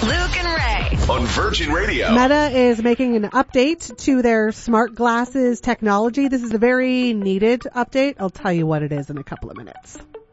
Luke and Ray on Virgin Radio. Meta is making an update to their smart glasses technology. This is a very needed update. I'll tell you what it is in a couple of minutes.